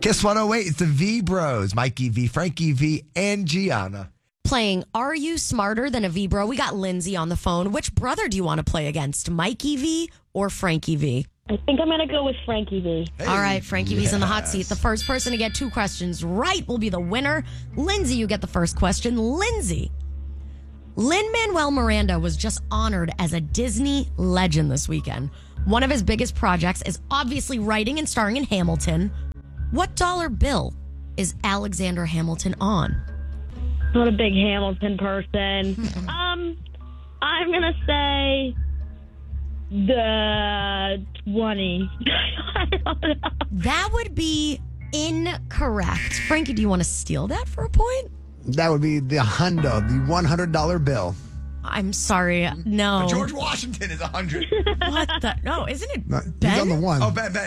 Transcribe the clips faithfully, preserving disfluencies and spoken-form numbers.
Kiss one oh eight, it's the V Bros. Mikey V, Frankie V, and Gianna. Playing Are You Smarter Than a V Bro? We got Lindsay on the phone. Which brother do you want to play against, Mikey V or Frankie V? I think I'm going to go with Frankie V. Hey. All right, Frankie V's in the hot Yes. seat. The first person to get two questions right will be the winner. Lindsay, you get the first question. Lindsay, Lin-Manuel Miranda was just honored as a Disney legend this weekend. One of his biggest projects is obviously writing and starring in Hamilton. What dollar bill is Alexander Hamilton on? Not a big Hamilton person. um, I'm going to say the twenty. I don't know. That would be incorrect. Frankie, do you want to steal that for a point? That would be the hundo, the one hundred dollar bill. I'm sorry. No. George Washington is one hundred. What the? No, isn't it No, Ben? He's on the one. Oh, Ben, Ben.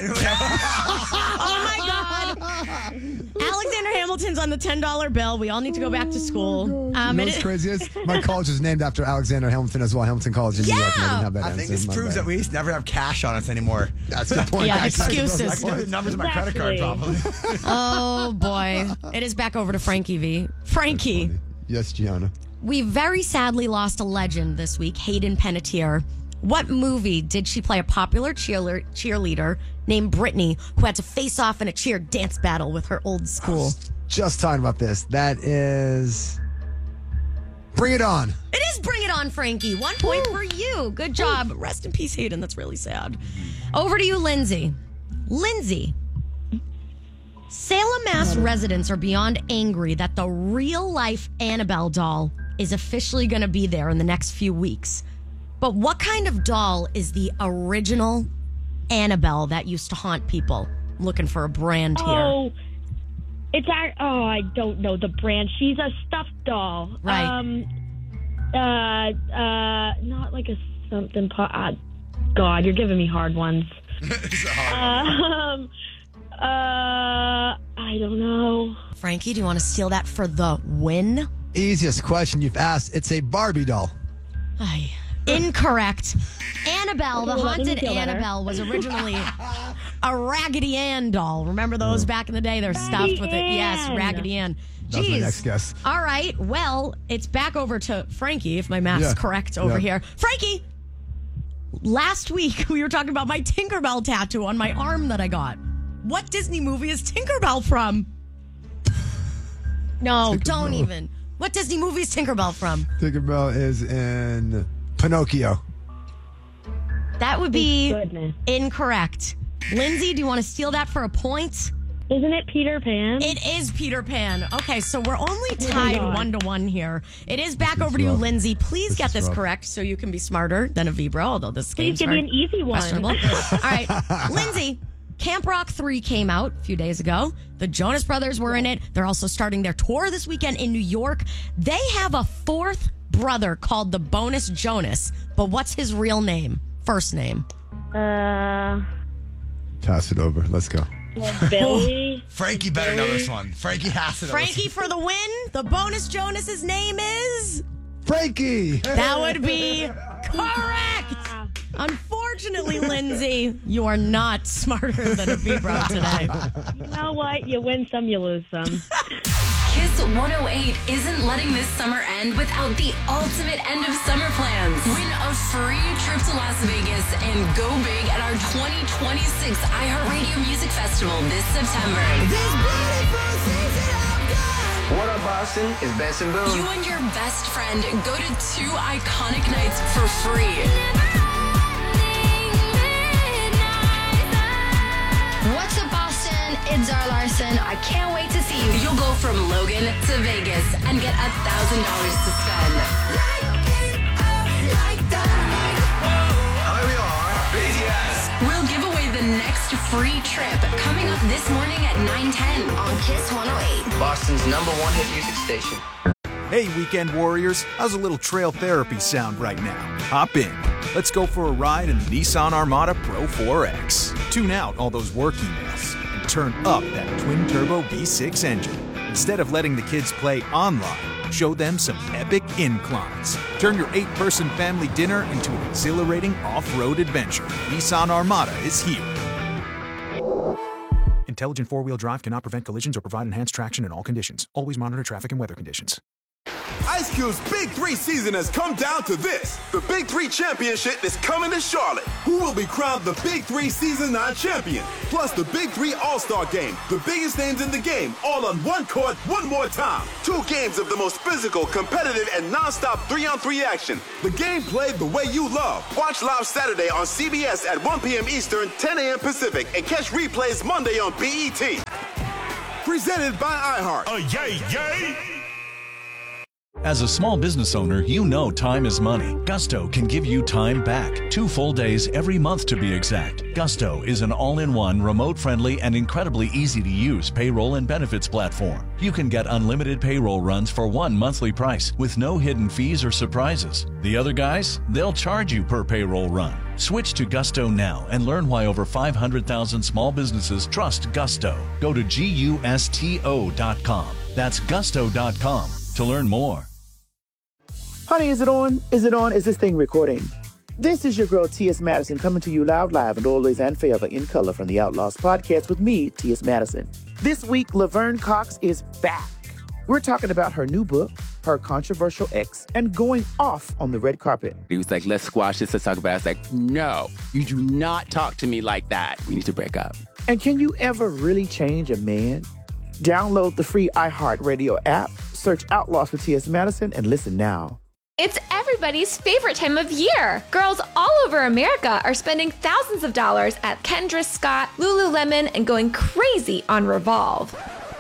Oh, my God. Alexander Hamilton's on the ten dollar bill. We all need to go back to school. Um, You know and what's it- crazy is my college is named after Alexander Hamilton as well. Hamilton College in New York. And I didn't have that I think answer. this My proves bad. that we never have cash on us anymore. That's the point. Yeah, guys. excuses. I know the numbers of my credit card, Exactly. probably. Oh, boy. It is back over to Frankie V. Frankie, Yes, Gianna. we very sadly lost a legend this week, Hayden Panettiere. What movie did she play a popular cheerle- cheerleader named Brittany who had to face off in a cheer dance battle with her old school? Just talking about this. That is Bring It On. It is Bring It On, Frankie. One point for you. Good job. Rest in peace, Hayden. That's really sad. Over to you, Lindsay. Lindsay. Salem, Mass residents are beyond angry that the real-life Annabelle doll is officially going to be there in the next few weeks. But what kind of doll is the original Annabelle that used to haunt people? I'm looking for a brand here. Oh, it's our, oh, I don't know the brand. She's a stuffed doll. Right. Um, uh, uh, not like a something. Po- uh, God, you're giving me hard ones. It's a hard one. Um, uh, I don't know. Frankie, do you want to steal that for the win? Easiest question you've asked. It's a Barbie doll. Ay, incorrect. Annabelle, the Okay, well, that haunted didn't feel better. Annabelle, was originally a Raggedy Ann doll. Remember those back in the day? They're stuffed with it. Yes, Ann. Raggedy Ann. That was my Jeez. next guess. All right. Well, it's back over to Frankie, if my math's Yeah. correct over Yeah. here. Frankie, last week we were talking about my Tinkerbell tattoo on my arm that I got. What Disney movie is Tinkerbell from? No, don't Tinkerbell. even. What Disney movie is Tinkerbell from? Tinkerbell is in Pinocchio. That would be Goodness. incorrect. Lindsay, do you want to steal that for a point? Isn't it Peter Pan? It is Peter Pan. Okay, so we're only my tied God. one to one here. It is back This over is to you, rough. Lindsay. Please This get is this rough. correct so you can be smarter than a Vibro, although this game's Please give me very an easy one. questionable. All right, Lindsay, Camp Rock three came out a few days ago. The Jonas Brothers were in it. They're also starting their tour this weekend in New York. They have a fourth brother called the Bonus Jonas, but what's his real name? First name. Uh, Pass it over. Let's go. Billy. Frankie better know this one. Frankie has to know Frankie this for the win. The Bonus Jonas's name is... Frankie! That would be correct. Unfortunately, Lindsay, you are not smarter than a Vibro today. You know what? You win some, you lose some. Kiss one oh eight isn't letting this summer end without the ultimate end of summer plans. Win a free trip to Las Vegas and go big at our twenty twenty-six iHeartRadio Music Festival this September. What up, Boston? It's Benson Boone. You and your best friend go to two iconic nights for free. What's up, Boston? It's Zara Larson. I can't wait to see you. You'll go from Logan to Vegas and get a thousand dollars to spend. Hi, we are B T S. We'll give away the next free trip coming up this morning at nine ten. On Kiss one oh eight. Boston's number one hit music station. Hey, weekend warriors, how's a little trail therapy sound right now? Hop in. Let's go for a ride in the Nissan Armada Pro four X. Tune out all those work emails and turn up that twin-turbo V six engine. Instead of letting the kids play online, show them some epic inclines. Turn your eight-person family dinner into an exhilarating off-road adventure. Nissan Armada is here. And Intelligent four-wheel drive cannot prevent collisions or provide enhanced traction in all conditions. Always monitor traffic and weather conditions. Ice Cube's Big Three season has come down to this. The Big Three Championship is coming to Charlotte. Who will be crowned the Big Three Season nine champion? Plus the Big Three All-Star Game. The biggest names in the game, all on one court, one more time. Two games of the most physical, competitive, and non-stop three-on-three action. The game played the way you love. Watch live Saturday on C B S at one p.m. Eastern, ten a.m. Pacific, and catch replays Monday on B E T. Presented by iHeart. Oh, yay, yay! As a small business owner, you know time is money. Gusto can give you time back. Two full days every month to be exact. Gusto is an all-in-one, remote-friendly, and incredibly easy-to-use payroll and benefits platform. You can get unlimited payroll runs for one monthly price with no hidden fees or surprises. The other guys, they'll charge you per payroll run. Switch to Gusto now and learn why over five hundred thousand small businesses trust Gusto. Go to gusto dot com. That's gusto dot com to learn more. Honey, is it on? Is it on? Is this thing recording? This is your girl, T S. Madison, coming to you loud, live, and always and forever in color from the Outlaws podcast with me, T S. Madison. This week, Laverne Cox is back. We're talking about her new book, her controversial ex, and going off on the red carpet. He was like, let's squash this, let's talk about it. I was like, no, you do not talk to me like that. We need to break up. And can you ever really change a man? Download the free iHeartRadio app, search Outlaws for T S. Madison, and listen now. It's everybody's favorite time of year. Girls all over America are spending thousands of dollars at Kendra Scott, Lululemon, and going crazy on Revolve.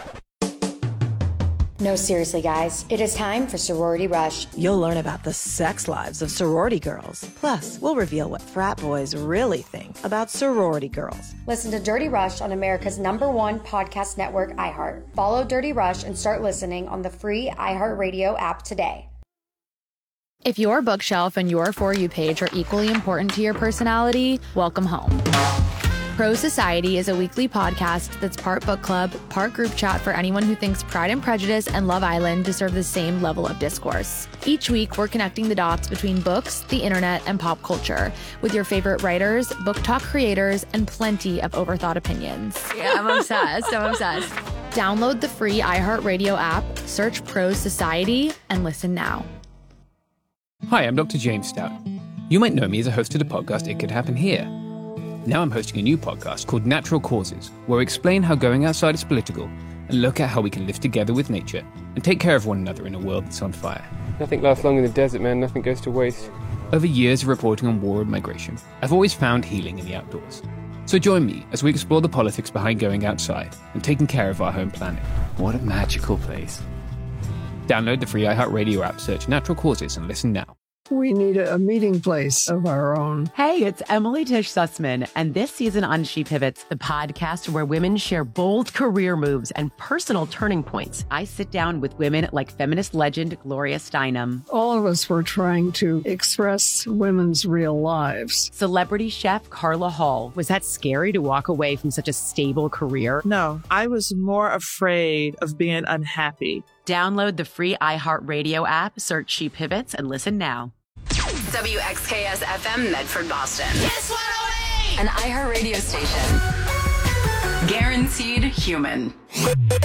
No, seriously, guys. It is time for Sorority Rush. You'll learn about the sex lives of sorority girls. Plus, we'll reveal what frat boys really think about sorority girls. Listen to Dirty Rush on America's number one podcast network, iHeart. Follow Dirty Rush and start listening on the free iHeartRadio app today. If your bookshelf and your For You page are equally important to your personality, welcome home. Pro Society is a weekly podcast that's part book club, part group chat for anyone who thinks Pride and Prejudice and Love Island deserve the same level of discourse. Each week, we're connecting the dots between books, the internet, and pop culture with your favorite writers, book talk creators, and plenty of overthought opinions. Yeah, I'm obsessed. I'm obsessed. Download the free iHeartRadio app, search Pro Society, and listen now. Hi, I'm Doctor James Stout. You might know me as a host of the podcast It Could Happen Here. Now I'm hosting a new podcast called Natural Causes, where I explain how going outside is political and look at how we can live together with nature and take care of one another in a world that's on fire. Nothing lasts long in the desert, man. Nothing goes to waste. Over years of reporting on war and migration, I've always found healing in the outdoors. So join me as we explore the politics behind going outside and taking care of our home planet. What a magical place. Download the free iHeartRadio app, search Natural Causes, and listen now. We need a meeting place of our own. Hey, it's Emily Tish Sussman, and this season on She Pivots, the podcast where women share bold career moves and personal turning points. I sit down with women like feminist legend Gloria Steinem. All of us were trying to express women's real lives. Celebrity chef Carla Hall. Was that scary to walk away from such a stable career? No, I was more afraid of being unhappy. Download the free iHeartRadio app, search She Pivots, and listen now. W X K S F M Medford, Boston. Kiss one oh eight! An iHeart radio station. Guaranteed human.